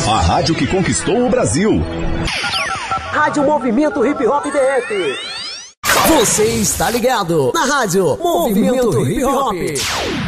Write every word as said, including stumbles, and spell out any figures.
A rádio que conquistou o Brasil. Rádio Movimento Hip Hop D F. Você está ligado na rádio Movimento Hip Hop.